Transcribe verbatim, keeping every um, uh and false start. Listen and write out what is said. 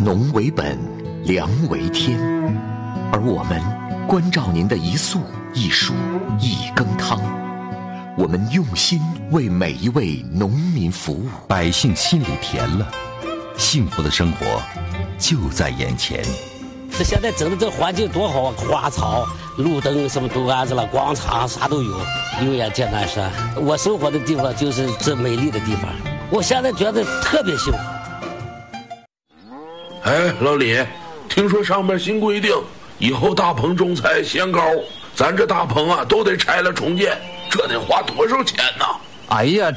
农为本，粮为天，而我们关照您的一粟一蔬一羹汤，我们用心为每一位农民服务， 百姓心里甜了，幸福的生活就在眼前。 这现在整的这环境多好啊，花草、路灯什么都安置了，广场啥都有。油盐剑南山，我生活的地方就是这美丽的地方，我现在觉得特别幸福。 哎，老李，听说上面新规定，以后大棚种菜限高，咱这大棚啊都得拆了重建，这得花多少钱呢？ 哎呀，